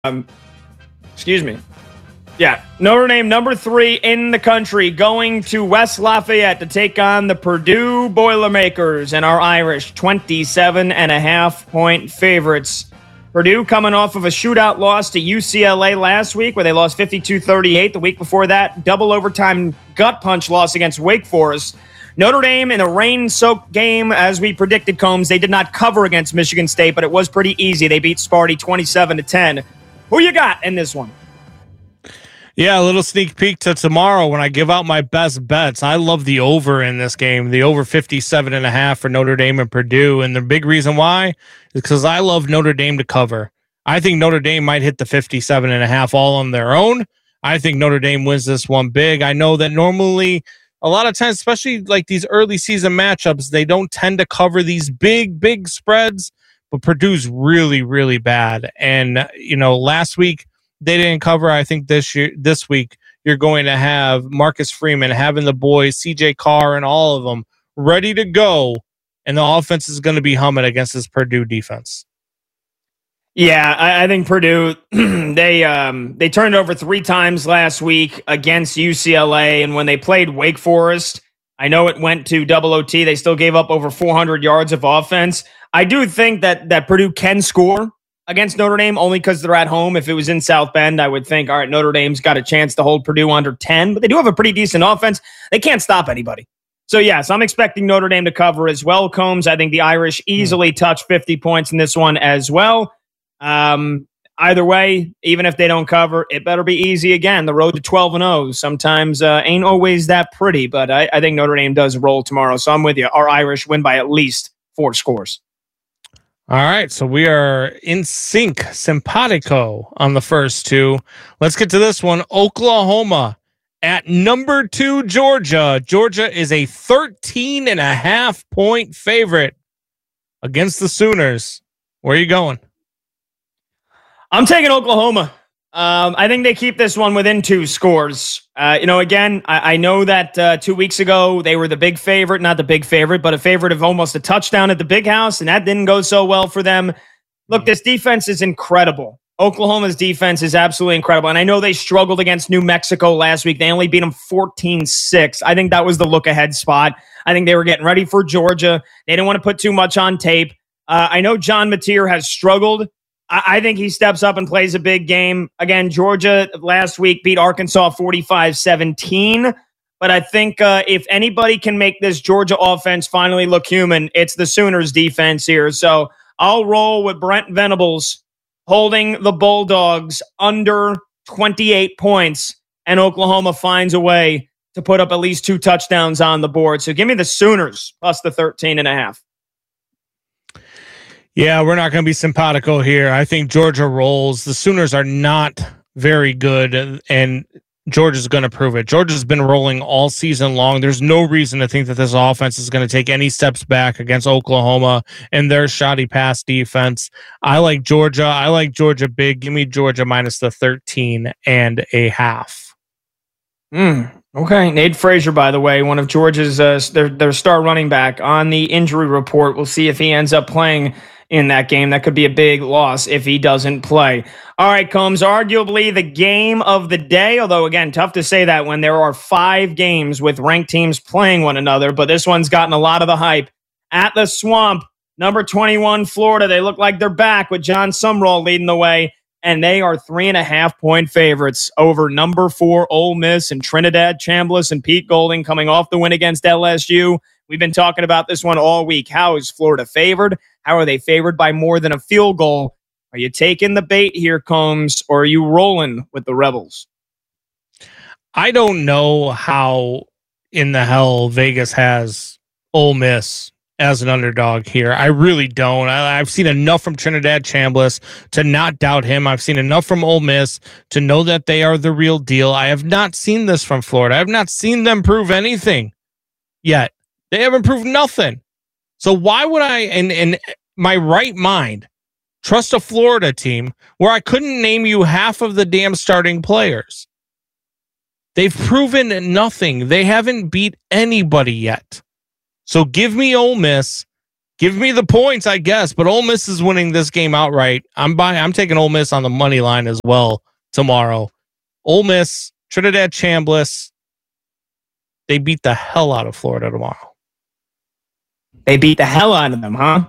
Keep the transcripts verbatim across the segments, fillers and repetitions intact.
Um, excuse me. Yeah, Notre Dame, number three in the country, going to West Lafayette to take on the Purdue Boilermakers and our Irish, twenty-seven and a half point favorites. Purdue coming off of a shootout loss to U C L A last week where they lost fifty-two thirty-eight. The week before that, double overtime gut punch loss against Wake Forest. Notre Dame in a rain-soaked game, as we predicted, Combs. They did not cover against Michigan State, but it was pretty easy. They beat Sparty twenty-seven to ten. Who you got in this one? Yeah, a little sneak peek to tomorrow when I give out my best bets. I love the over in this game, the over fifty-seven and a half for Notre Dame and Purdue. And the big reason why is because I love Notre Dame to cover. I think Notre Dame might hit the fifty-seven and a half all on their own. I think Notre Dame wins this one big. I know that normally a lot of times, especially like these early season matchups, they don't tend to cover these big, big spreads, but Purdue's really, really bad. And, you know, last week they didn't cover. I think this year, this week, you're going to have Marcus Freeman, having the boys, C J Carr and all of them ready to go. And the offense is going to be humming against this Purdue defense. Yeah, I, I think Purdue, they um, they turned over three times last week against U C L A. And when they played Wake Forest, I know it went to double O T. They still gave up over four hundred yards of offense. I do think that that Purdue can score against Notre Dame only because they're at home. If it was in South Bend, I would think, all right, Notre Dame's got a chance to hold Purdue under ten. But they do have a pretty decent offense. They can't stop anybody. So, yes, I'm expecting Notre Dame to cover as well, Combs. I think the Irish easily touch fifty points in this one as well. Um, either way, even if they don't cover, it better be easy again. The road to twelve and oh sometimes uh, ain't always that pretty, but I, I think Notre Dame does roll tomorrow. So I'm with you. Our Irish win by at least four scores. All right, so we are in sync, simpatico on the first two. Let's get to this one. Oklahoma at number two, Georgia. Georgia is a thirteen and a half point favorite against the Sooners. Where are you going? I'm taking Oklahoma. Um, I think they keep this one within two scores. Uh, you know, again, I, I know that uh, two weeks ago they were the big favorite, not the big favorite, but a favorite of almost a touchdown at the Big House, and that didn't go so well for them. Look, this defense is incredible. Oklahoma's defense is absolutely incredible, and I know they struggled against New Mexico last week. They only beat them fourteen six. I think that was the look-ahead spot. I think they were getting ready for Georgia. They didn't want to put too much on tape. Uh, I know John Mateer has struggled. I think he steps up and plays a big game. Again, Georgia last week beat Arkansas forty-five seventeen. But I think uh, if anybody can make this Georgia offense finally look human, it's the Sooners defense here. So I'll roll with Brent Venables holding the Bulldogs under twenty-eight points, and Oklahoma finds a way to put up at least two touchdowns on the board. So give me the Sooners plus the thirteen and a half. Yeah, we're not going to be simpatico here. I think Georgia rolls. The Sooners are not very good, and Georgia's going to prove it. Georgia's been rolling all season long. There's no reason to think that this offense is going to take any steps back against Oklahoma and their shoddy pass defense. I like Georgia. I like Georgia big. Give me Georgia minus the thirteen and a half. Mm, okay. Nate Frazier, by the way, one of Georgia's uh, their, their star running back on the injury report. We'll see if he ends up playing in that game. That could be a big loss if he doesn't play. All right, Combs, arguably the game of the day, although, again, tough to say that when there are five games with ranked teams playing one another, but this one's gotten a lot of the hype. At the Swamp, number twenty-one, Florida. They look like they're back with John Sumrall leading the way, and they are three and a half point favorites over number four, Ole Miss, and Trinidad Chambliss and Pete Golding coming off the win against L S U. We've been talking about this one all week. How is Florida favored? How are they favored by more than a field goal? Are you taking the bait here, Combs, or are you rolling with the Rebels? I don't know how in the hell Vegas has Ole Miss as an underdog here. I really don't. I, I've seen enough from Trinidad Chambliss to not doubt him. I've seen enough from Ole Miss to know that they are the real deal. I have not seen this from Florida. I have not seen them prove anything yet. They haven't proved nothing. So why would I, in, in my right mind, trust a Florida team where I couldn't name you half of the damn starting players? They've proven nothing. They haven't beat anybody yet. So give me Ole Miss. Give me the points, I guess, but Ole Miss is winning this game outright. I'm buying. I'm taking Ole Miss on the money line as well tomorrow. Ole Miss, Trinidad Chambliss, they beat the hell out of Florida tomorrow. They beat the hell out of them, huh?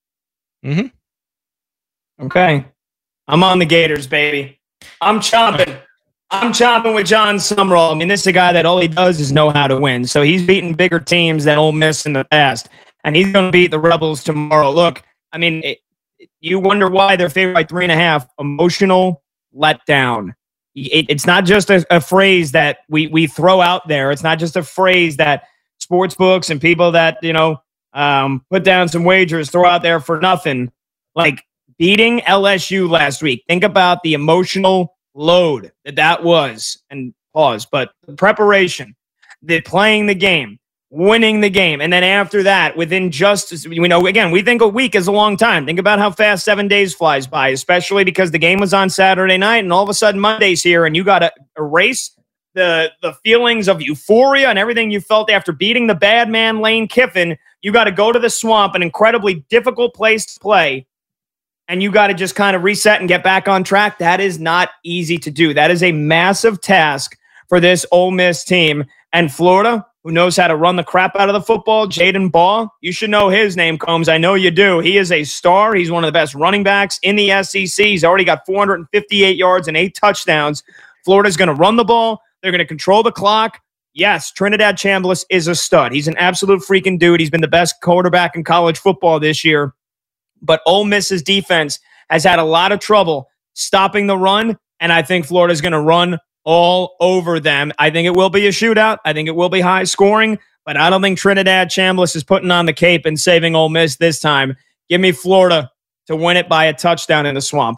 Mm-hmm. Okay. I'm on the Gators, baby. I'm chomping. I'm chomping with John Summerall. I mean, this is a guy that all he does is know how to win. So he's beaten bigger teams than Ole Miss in the past. And he's going to beat the Rebels tomorrow. Look, I mean, it, you wonder why they're favored by three and a half. Emotional letdown. It, it's not just a, a phrase that we, we throw out there. It's not just a phrase that sports books and people that, you know, um, put down some wagers throw out there for nothing. Like beating L S U last week. Think about the emotional load that that was. And pause. But the preparation, the playing the game, winning the game. And then after that, within just, you know, again, we think a week is a long time. Think about how fast seven days flies by, especially because the game was on Saturday night and all of a sudden Monday's here and you got to erase the, the feelings of euphoria and everything you felt after beating the bad man Lane Kiffin. You got to go to the Swamp, an incredibly difficult place to play, and you got to just kind of reset and get back on track. That is not easy to do. That is a massive task for this Ole Miss team. And Florida, who knows how to run the crap out of the football, Jaden Baugh. You should know his name, Combs. I know you do. He is a star. He's one of the best running backs in the S E C. He's already got four hundred fifty-eight yards and eight touchdowns. Florida's going to run the ball. They're going to control the clock. Yes, Trinidad Chambliss is a stud. He's an absolute freaking dude. He's been the best quarterback in college football this year. But Ole Miss's defense has had a lot of trouble stopping the run, and I think Florida's going to run all over them. I think it will be a shootout. I think it will be high scoring, but I don't think Trinidad Chambliss is putting on the cape and saving Ole Miss this time. Give me Florida to win it by a touchdown in the Swamp.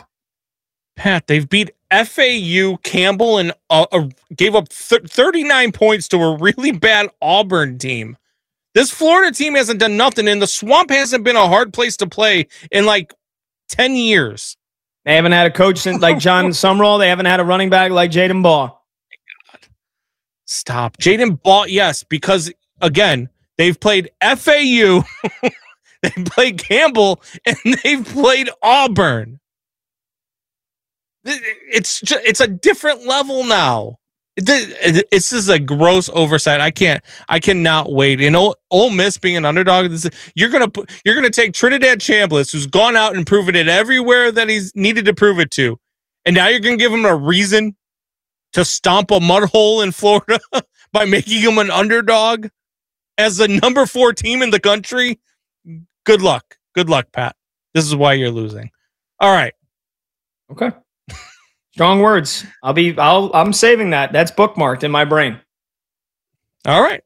Pat, they've beat F A U, Campbell, and uh, uh, gave up th- thirty-nine points to a really bad Auburn team. This Florida team hasn't done nothing, and the Swamp hasn't been a hard place to play in like ten years. They haven't had a coach since like John Summerall. They haven't had a running back like Jaden Baugh. God. Stop. Jaden Baugh, yes, because, again, they've played F A U, they've played Campbell, and they've played Auburn. It's just, it's a different level now. It's just a gross oversight. I can't. I cannot wait. And Ole, Ole Miss being an underdog, this, you're gonna put, you're gonna take Trinidad Chambliss, who's gone out and proven it everywhere that he's needed to prove it to, and now you're gonna give him a reason to stomp a mud hole in Florida by making him an underdog as the number four team in the country. Good luck. Good luck, Pat. This is why you're losing. All right. Okay. Strong words. I'll be, I'll, I'm saving that. That's bookmarked in my brain. All right.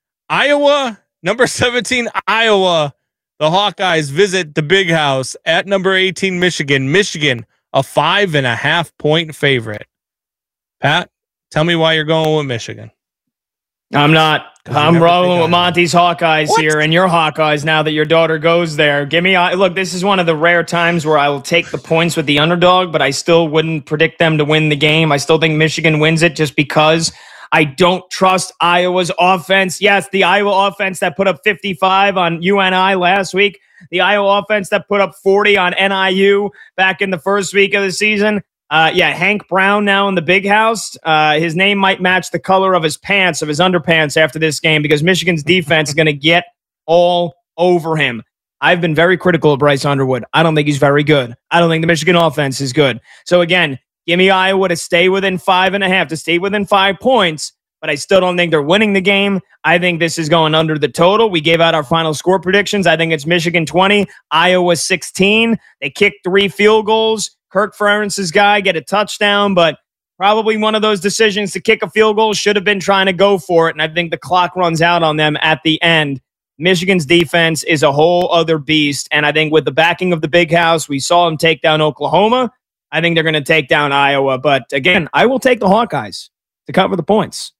Iowa, number seventeen, Iowa. The Hawkeyes visit the Big House at number eighteen, Michigan. Michigan, a five and a half point favorite. Pat, tell me why you're going with Michigan. I'm not. I'm rolling with Monty's Hawkeyes what? here, and your Hawkeyes now that your daughter goes there. Give me look. This is one of the rare times where I will take the points with the underdog, but I still wouldn't predict them to win the game. I still think Michigan wins it just because I don't trust Iowa's offense. Yes, the Iowa offense that put up fifty-five on U N I last week, the Iowa offense that put up forty on N I U back in the first week of the season. Uh, yeah, Hank Brown now in the Big House. Uh, his name might match the color of his pants, of his underpants after this game, because Michigan's defense is going to get all over him. I've been very critical of Bryce Underwood. I don't think he's very good. I don't think the Michigan offense is good. So again, give me Iowa to stay within five and a half, to stay within five points, but I still don't think they're winning the game. I think this is going under the total. We gave out our final score predictions. I think it's Michigan twenty, Iowa sixteen. They kicked three field goals. Kirk Ferentz's guy get a touchdown, but probably one of those decisions to kick a field goal should have been trying to go for it, and I think the clock runs out on them at the end. Michigan's defense is a whole other beast, and I think with the backing of the Big House, we saw them take down Oklahoma. I think they're going to take down Iowa, but again, I will take the Hawkeyes to cover the points.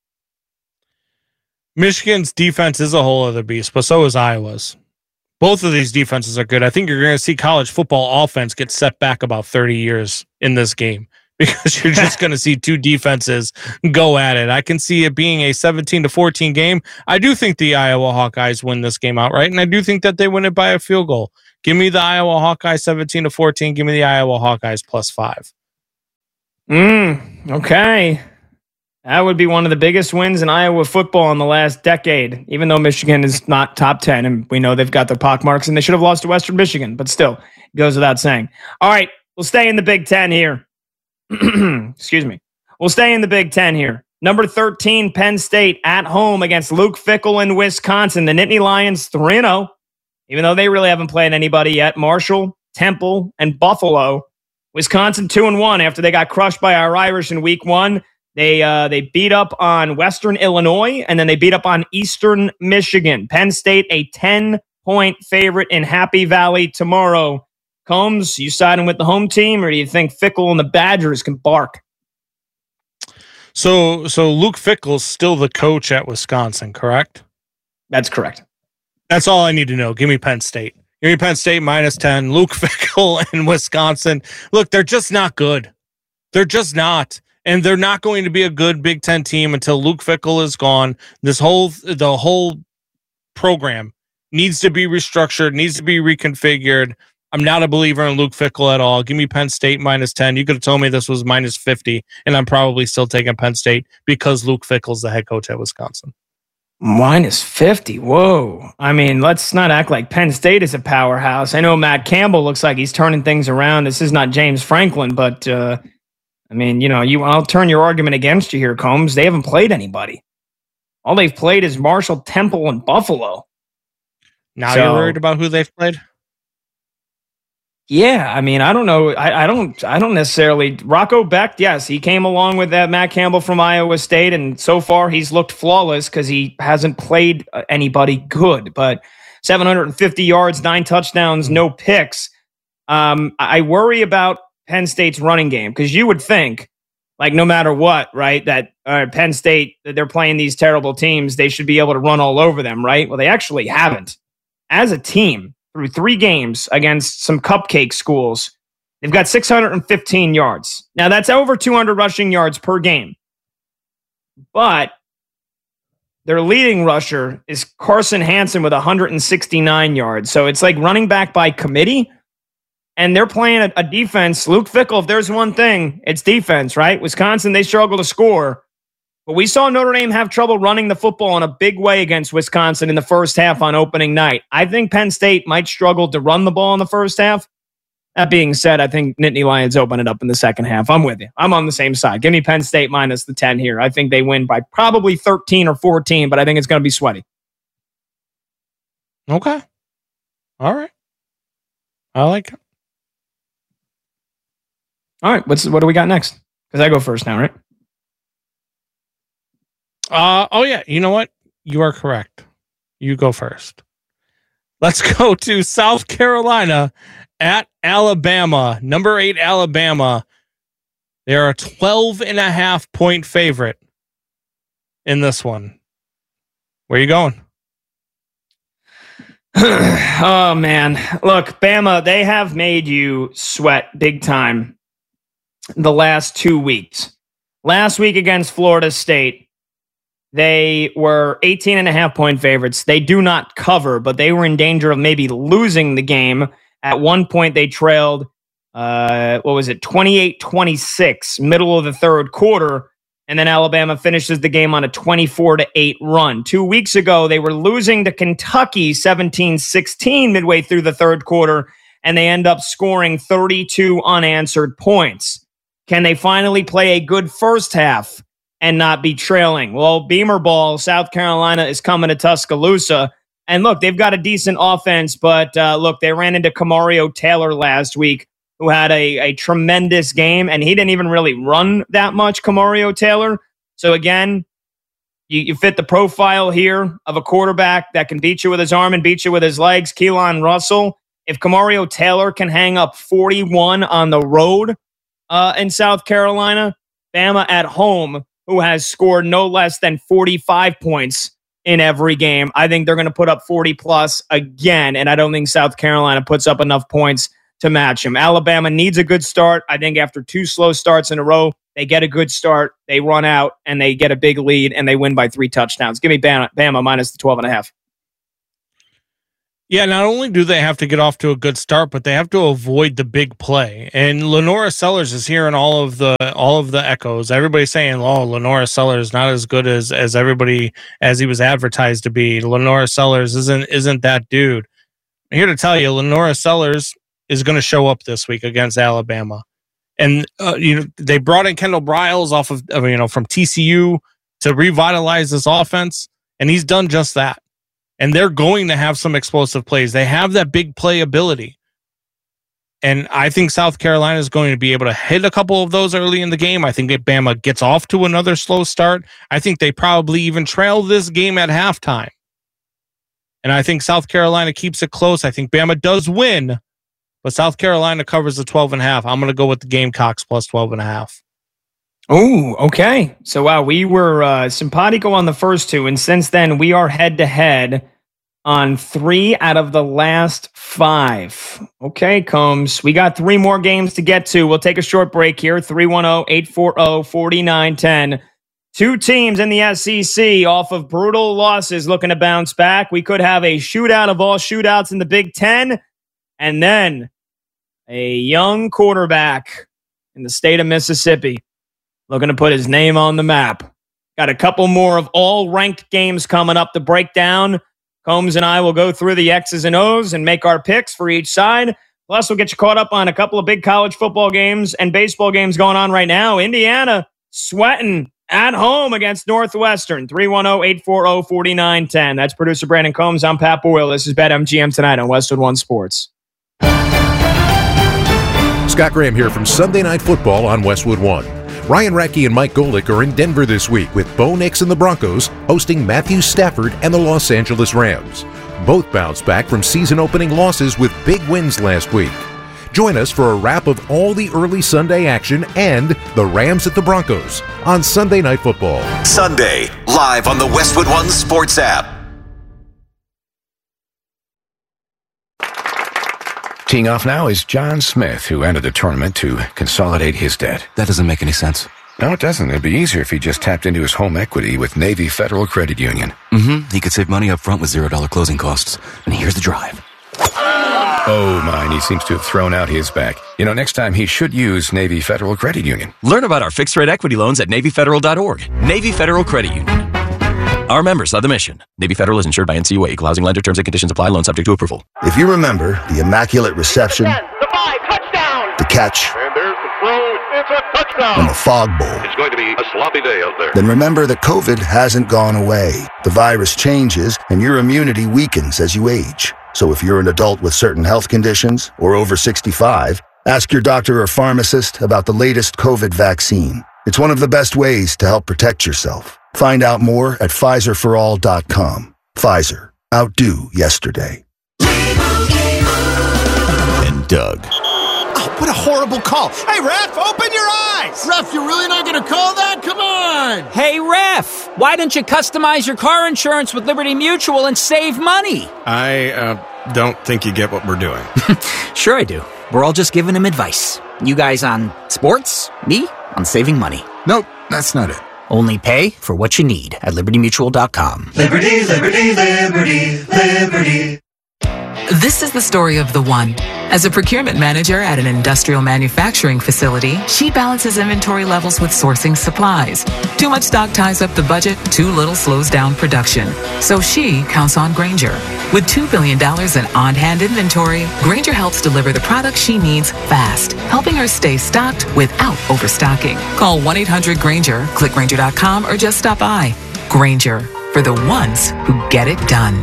Michigan's defense is a whole other beast, but so is Iowa's. Both of these defenses are good. I think you're going to see college football offense get set back about thirty years in this game because you're just going to see two defenses go at it. I can see it being a seventeen to fourteen game. I do think the Iowa Hawkeyes win this game outright, and I do think that they win it by a field goal. Give me the Iowa Hawkeyes seventeen to fourteen. Give me the Iowa Hawkeyes plus five. Mm, okay. That would be one of the biggest wins in Iowa football in the last decade, even though Michigan is not top ten, and we know they've got their pockmarks, and they should have lost to Western Michigan, but still, it goes without saying. All right, we'll stay in the Big Ten here. Excuse me. We'll stay in the Big Ten here. Number thirteen, Penn State at home against Luke Fickell in Wisconsin. The Nittany Lions three and oh, even though they really haven't played anybody yet. Marshall, Temple, and Buffalo. Wisconsin two and one after they got crushed by our Irish in week one. They uh, they beat up on Western Illinois, and then they beat up on Eastern Michigan. Penn State, a ten-point favorite in Happy Valley tomorrow. Combs, you siding with the home team, or do you think Fickell and the Badgers can bark? So, so Luke Fickell's still the coach at Wisconsin, correct? That's correct. That's all I need to know. Give me Penn State. Give me Penn State minus ten. Luke Fickell and Wisconsin. Look, they're just not good. They're just not. And they're not going to be a good Big Ten team until Luke Fickell is gone. This whole, the whole program needs to be restructured, needs to be reconfigured. I'm not a believer in Luke Fickell at all. Give me Penn State minus ten. You could have told me this was minus fifty, and I'm probably still taking Penn State because Luke Fickell's the head coach at Wisconsin. Minus fifty. Whoa. I mean, let's not act like Penn State is a powerhouse. I know Matt Campbell looks like he's turning things around. This is not James Franklin, but uh, I mean, you know, you I'll turn your argument against you here, Combs. They haven't played anybody. All they've played is Marshall, Temple, and Buffalo. Now so, you're worried about who they've played? Yeah, I mean, I don't know. I, I don't. I don't necessarily. Rocco Becht, yes, he came along with that Matt Campbell from Iowa State, and so far he's looked flawless because he hasn't played anybody good. But seven hundred fifty yards, nine touchdowns, no picks. Um, I worry about Penn State's running game because you would think, like, no matter what, right, that uh, Penn State, that they're playing these terrible teams, they should be able to run all over them, right? Well, they actually haven't. As a team, through three games against some cupcake schools, they've got six hundred fifteen yards. Now, that's over two hundred rushing yards per game. But their leading rusher is Carson Hansen with one hundred sixty-nine yards. So it's like running back by committee. And they're playing a, a defense. Luke Fickell, if there's one thing, it's defense, right? Wisconsin, they struggle to score. But we saw Notre Dame have trouble running the football in a big way against Wisconsin in the first half on opening night. I think Penn State might struggle to run the ball in the first half. That being said, I think Nittany Lions open it up in the second half. I'm with you. I'm on the same side. Give me Penn State minus the ten here. I think they win by probably thirteen or fourteen, but I think it's going to be sweaty. Okay. All right. I like it. All right. What's what do we got next? Because I go first now, right? Uh, oh, yeah. You know what? You are correct. You go first. Let's go to South Carolina at Alabama. Number eight, Alabama. They are a twelve and a half point favorite in this one. Where are you going? Oh, man. Look, Bama, they have made you sweat big time the last two weeks. Last week against Florida State, they were eighteen and a half point favorites. They do not cover, but they were in danger of maybe losing the game. At one point, they trailed, uh, what was it, twenty-eight twenty-six, middle of the third quarter. And then Alabama finishes the game on a twenty-four to eight run. Two weeks ago, they were losing to Kentucky seventeen sixteen midway through the third quarter, and they end up scoring thirty-two unanswered points. Can they finally play a good first half and not be trailing? Well, Beamer Ball, South Carolina is coming to Tuscaloosa. And look, they've got a decent offense, but uh, look, they ran into Kamario Taylor last week, who had a, a tremendous game, and he didn't even really run that much, Kamario Taylor. So again, you, you fit the profile here of a quarterback that can beat you with his arm and beat you with his legs, Keelan Russell. If Kamario Taylor can hang up forty-one on the road uh, in South Carolina, Bama at home, who has scored no less than forty-five points in every game, I think they're going to put up forty plus again, and I don't think South Carolina puts up enough points to match him. Alabama needs a good start. I think after two slow starts in a row, they get a good start, they run out, and they get a big lead, and they win by three touchdowns. Give me Bama, Bama minus the twelve and a half. Yeah, not only do they have to get off to a good start, but they have to avoid the big play. And Lenora Sellers is hearing all of the all of the echoes. Everybody's saying, "Oh, Lenora Sellers not as good as as everybody as he was advertised to be. Lenora Sellers isn't isn't that dude." I'm here to tell you, Lenora Sellers is going to show up this week against Alabama. And uh, you know they brought in Kendall Briles off of you know from T C U to revitalize this offense, and he's done just that. And they're going to have some explosive plays. They have that big play ability. And I think South Carolina is going to be able to hit a couple of those early in the game. I think if Bama gets off to another slow start, I think they probably even trail this game at halftime. And I think South Carolina keeps it close. I think Bama does win, but South Carolina covers the twelve and a half. I'm going to go with the Gamecocks plus twelve and a half. Oh, okay. So, wow, we were uh, simpatico on the first two, and since then, we are head-to-head on three out of the last five. Okay, Combs. We got three more games to get to. We'll take a short break here. three one zero, eight four zero, four nine one zero. Two teams in the S E C off of brutal losses looking to bounce back. We could have a shootout of all shootouts in the Big Ten, and then a young quarterback in the state of Mississippi looking to put his name on the map. Got a couple more of all ranked games coming up to break down. Combs and I will go through the X's and O's and make our picks for each side. Plus, we'll get you caught up on a couple of big college football games and baseball games going on right now. Indiana sweating at home against Northwestern. three one zero, eight four zero, four nine one zero. That's producer Brandon Combs. I'm Pat Boyle. This is BetMGM tonight on Westwood One Sports. Scott Graham here from Sunday Night Football on Westwood One. Ryan Radke and Mike Golick are in Denver this week with Bo Nix and the Broncos hosting Matthew Stafford and the Los Angeles Rams. Both bounced back from season-opening losses with big wins last week. Join us for a wrap of all the early Sunday action and the Rams at the Broncos on Sunday Night Football. Sunday, live on the Westwood One Sports app. Teeing off now is John Smith, who entered the tournament to consolidate his debt. That doesn't make any sense. No, it doesn't. It'd be easier if he just tapped into his home equity with Navy Federal Credit Union. Mm-hmm. He could save money up front with zero dollar closing costs. And here's the drive. Oh, mine. He seems to have thrown out his back. You know, next time he should use Navy Federal Credit Union. Learn about our fixed-rate equity loans at Navy Federal dot org. Navy Federal Credit Union. Our members of the mission. Navy Federal is insured by N C U A. Equal housing lender. Terms and conditions apply. Loan subject to approval. If you remember the immaculate reception, the five, touchdown, the catch, and there's the throw. It's a touchdown. And the fog bowl. It's going to be a sloppy day out there. Then remember that COVID hasn't gone away. The virus changes, and your immunity weakens as you age. So if you're an adult with certain health conditions or over sixty-five, ask your doctor or pharmacist about the latest COVID vaccine. It's one of the best ways to help protect yourself. Find out more at Pfizer for all dot com. Pfizer. Outdo yesterday. And Doug. Oh, what a horrible call. Hey, ref, open your eyes. Ref, you're really not going to call that? Come on. Hey, ref, why don't you customize your car insurance with Liberty Mutual and save money? I uh, don't think you get what we're doing. Sure I do. We're all just giving him advice. You guys on sports, me on saving money. Nope, that's not it. Only pay for what you need at Liberty Mutual dot com. Liberty, Liberty, Liberty, Liberty. This is the story of the one. As a procurement manager at an industrial manufacturing facility, she balances inventory levels with sourcing supplies. Too much stock ties up the budget, too little slows down production. So she counts on Grainger. With two billion dollars in on-hand inventory, Grainger helps deliver the products she needs fast, helping her stay stocked without overstocking. Call one eight hundred Grainger, click Grainger dot com, or just stop by. Grainger, for the ones who get it done.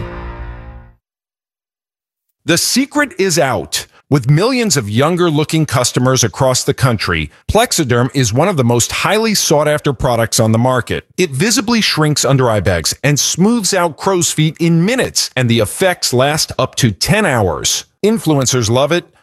The secret is out. With millions of younger-looking customers across the country, Plexiderm is one of the most highly sought-after products on the market. It visibly shrinks under-eye bags and smooths out crow's feet in minutes, and the effects last up to ten hours. Influencers love it,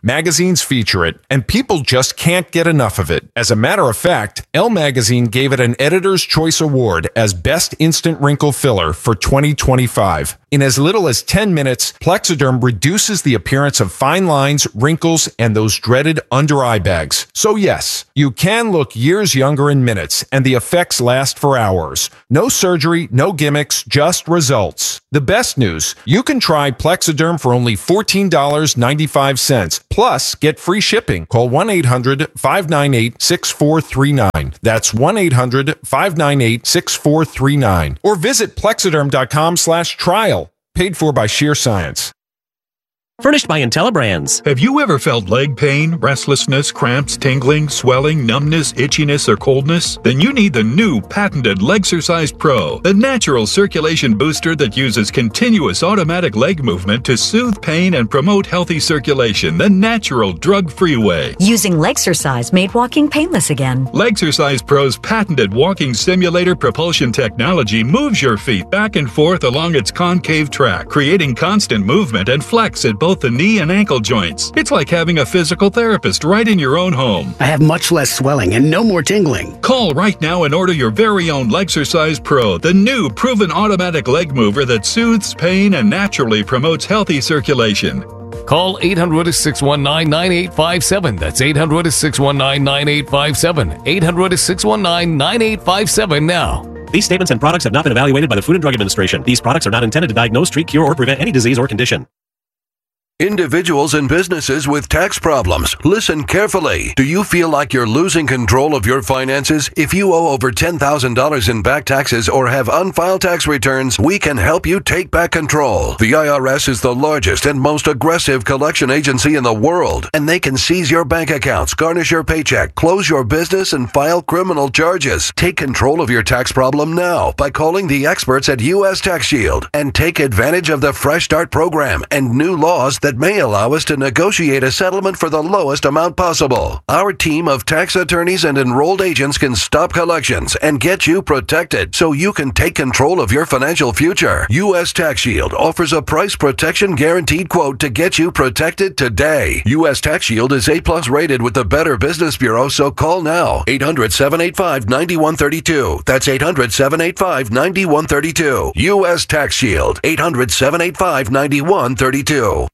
Magazines feature it, and people just can't get enough of it. As a matter of fact, Elle Magazine gave it an Editor's Choice Award as Best Instant Wrinkle Filler for twenty twenty-five. In as little as ten minutes, Plexiderm reduces the appearance of fine lines, wrinkles, and those dreaded under-eye bags. So yes, you can look years younger in minutes, and the effects last for hours. No surgery, no gimmicks, just results. The best news, you can try Plexiderm for only fourteen dollars and ninety-five cents, plus get free shipping. Call one eight hundred, five nine eight, six four three nine. That's one eight hundred, five nine eight, six four three nine. Or visit plexiderm.com slash trial. Paid for by Sheer Science. Furnished by IntelliBrands. Have you ever felt leg pain, restlessness, cramps, tingling, swelling, numbness, itchiness, or coldness? Then you need the new patented Legsercise Pro, the natural circulation booster that uses continuous automatic leg movement to soothe pain and promote healthy circulation the natural, drug-free way. Using Legsercise made walking painless again. Legsercise Pro's patented walking simulator propulsion technology moves your feet back and forth along its concave track, creating constant movement and flex at both the knee and ankle joints. It's like having a physical therapist right in your own home. I have much less swelling and no more tingling. Call right now and order your very own Legsercise Pro, the new proven automatic leg mover that soothes pain and naturally promotes healthy circulation. Call eight hundred, six one nine, nine eight five seven. That's eight hundred, six one nine, nine eight five seven. eight hundred, six one nine, nine eight five seven now. These statements and products have not been evaluated by the Food and Drug Administration. These products are not intended to diagnose, treat, cure, or prevent any disease or condition. Individuals and businesses with tax problems, listen carefully. Do you feel like you're losing control of your finances? If you owe over ten thousand dollars in back taxes or have unfiled tax returns, we can help you take back control. The I R S is the largest and most aggressive collection agency in the world, and they can seize your bank accounts, garnish your paycheck, close your business, and file criminal charges. Take control of your tax problem now by calling the experts at U S Tax Shield and take advantage of the Fresh Start program and new laws that may allow us to negotiate a settlement for the lowest amount possible. Our team of tax attorneys and enrolled agents can stop collections and get you protected so you can take control of your financial future. U S Tax Shield offers a price protection guaranteed quote to get you protected today. U S Tax Shield is A plus rated with the Better Business Bureau, so call now. eight hundred, seven eight five, nine one three two. That's eight hundred, seven eight five, nine one three two. U S Tax Shield. eight hundred, seven eight five, nine one three two.